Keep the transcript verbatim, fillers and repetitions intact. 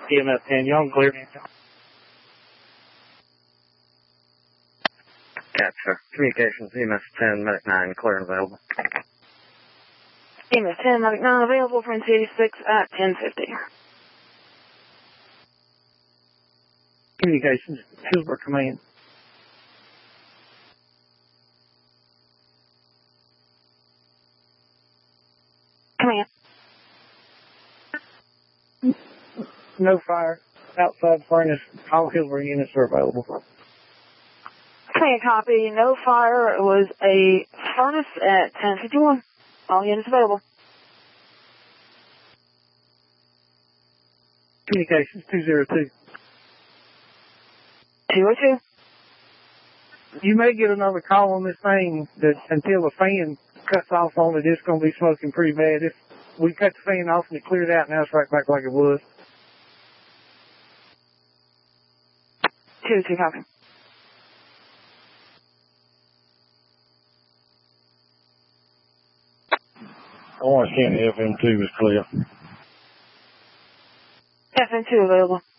E M S ten, you're on clear. Capture. Communications, E M S ten, Medic nine, clear and available. E M S ten, Medic nine available for N C eighty-six at ten fifty. Communications, Hillsborough Command. Command. No fire outside furnace. All Hillsborough units are available. Command copy. No fire. It was a furnace at ten fifty-one. All units available. Communications, two zero two. two oh two. You may get another call on this thing that until the fan cuts off on it, it's going to be smoking pretty bad. If we cut the fan off and it cleared out, now it's right back like it was. two oh two copy. Orange County F M two is clear. F M two available.